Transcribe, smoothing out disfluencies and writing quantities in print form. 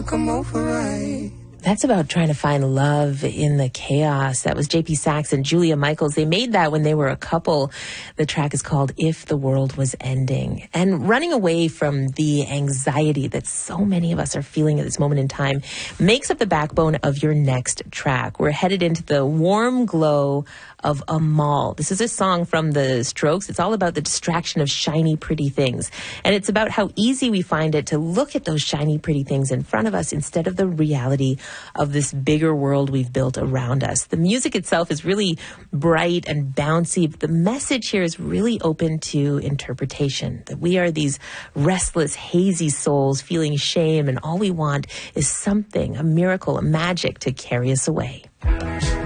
you come over right? That's about trying to find love in the chaos. That was J.P. Sachs and Julia Michaels. They made that when they were a couple. The track is called If the World Was Ending. And running away from the anxiety that so many of us are feeling at this moment in time makes up the backbone of your next track. We're headed into the warm glow of a mall. This is a song from the Strokes. It's all about the distraction of shiny, pretty things. And it's about how easy we find it to look at those shiny, pretty things in front of us instead of the reality of this bigger world we've built around us. The music itself is really bright and bouncy, but the message here is really open to interpretation, that we are these restless, hazy souls feeling shame, and all we want is something, a miracle, a magic to carry us away.